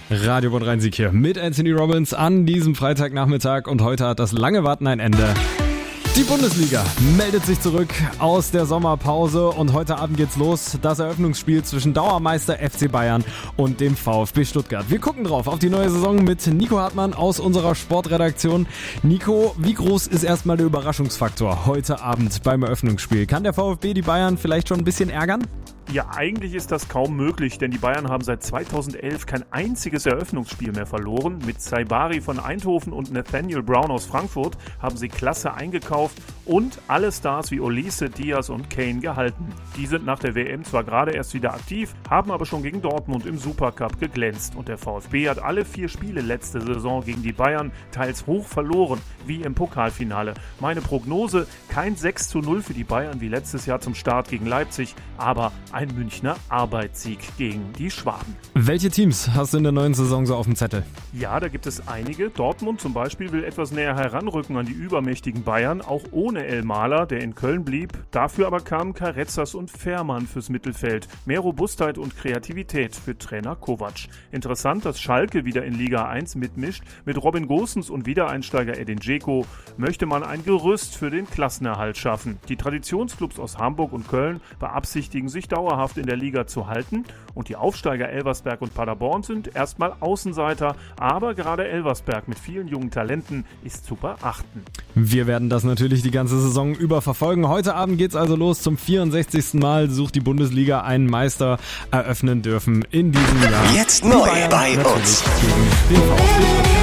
Radio Bonn Rhein-Sieg hier mit Anthony Robbins an diesem Freitagnachmittag und heute hat das lange Warten ein Ende. Die Bundesliga meldet sich zurück aus der Sommerpause und heute Abend geht's los. Das Eröffnungsspiel zwischen Dauermeister FC Bayern und dem VfB Stuttgart. Wir gucken drauf auf die neue Saison mit Nico Hartmann aus unserer Sportredaktion. Nico, wie groß ist erstmal der Überraschungsfaktor heute Abend beim Eröffnungsspiel? Kann der VfB die Bayern vielleicht schon ein bisschen ärgern? Ja, eigentlich ist das kaum möglich, denn die Bayern haben seit 2011 kein einziges Eröffnungsspiel mehr verloren. Mit Saibari von Eindhoven und Nathaniel Brown aus Frankfurt haben sie klasse eingekauft und alle Stars wie Olise, Diaz und Kane gehalten. Die sind nach der WM zwar gerade erst wieder aktiv, haben aber schon gegen Dortmund im Supercup geglänzt. Und der VfB hat alle 4 Spiele letzte Saison gegen die Bayern teils hoch verloren, wie im Pokalfinale. Meine Prognose, kein 6:0 für die Bayern wie letztes Jahr zum Start gegen Leipzig, aber ein Münchner Arbeitssieg gegen die Schwaben. Welche Teams hast du in der neuen Saison so auf dem Zettel? Ja, da gibt es einige. Dortmund zum Beispiel will etwas näher heranrücken an die übermächtigen Bayern, auch ohne Elmaler, der in Köln blieb. Dafür aber kamen Karetzas und Fährmann fürs Mittelfeld. Mehr Robustheit und Kreativität für Trainer Kovac. Interessant, dass Schalke wieder in Liga 1 mitmischt. Mit Robin Gosens und Wiedereinsteiger Edin Dzeko möchte man ein Gerüst für den Klassenerhalt schaffen. Die Traditionsclubs aus Hamburg und Köln beabsichtigen sich dauerhaft in der Liga zu halten und die Aufsteiger Elversberg und Paderborn sind erstmal Außenseiter, aber gerade Elversberg mit vielen jungen Talenten ist zu beachten. Wir werden das natürlich die ganze Saison über verfolgen. Heute Abend geht's also los. Zum 64. Mal sucht die Bundesliga einen Meister eröffnen dürfen in diesem Jahr. Jetzt neu bei uns. Gegen den VfB.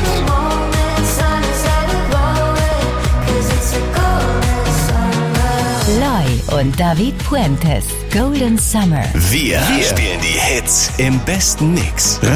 Loy und David Puentes, Golden Summer. Wir spielen die Hits im besten Mix.